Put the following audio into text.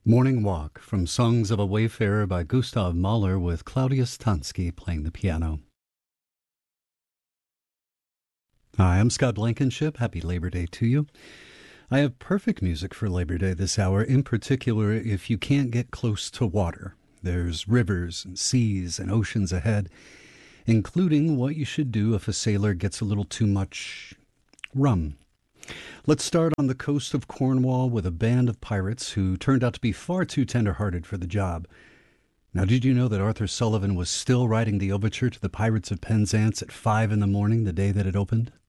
Morning Walk from Songs of a Wayfarer by Gustav Mahler with Claudius Tansky playing the piano. Hi, I'm Scott Blankenship. Happy Labor Day to you. I have perfect music for Labor Day this hour, in particular if you can't get close to water. There's rivers and seas and oceans ahead, including what you should do if a sailor gets a little too much rum. Let's start on the coast of Cornwall with a band of pirates who turned out to be far too tender-hearted for the job. Now, did you know that Arthur Sullivan was still writing the overture to the Pirates of Penzance at 5 in the morning the day that it opened?